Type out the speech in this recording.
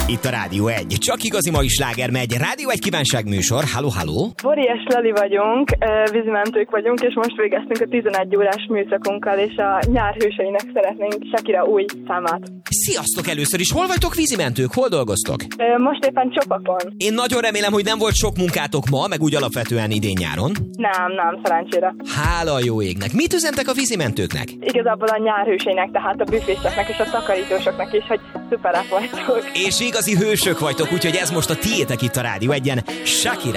Itt a Rádió 1. Csak igazi mai sláger megy. Rádió 1 kívánságműsor. Halló, halló. Bori és Lali vagyunk, vízimentők vagyunk, és most végeztünk a 11 órás műszakunkkal, és a nyár hőseinek szeretnénk Shakira új számát. Sziasztok először is. Hol vagytok vízimentők? Hol dolgoztok? Most éppen Csopakon. Én nagyon remélem, hogy nem volt sok munkátok ma, meg úgy alapvetően idén-nyáron. Nem, szerencsére. Hála a jó égnek. Mit üzentek a vízimentőknek? Igazából a nyár hőseinek, tehát a büféseknek és a takarítósoknak is, hogy szuperek vagytok. És igazi hősök vagytok, úgyhogy ez most a tiétek itt a Rádió 1-en. Shakira.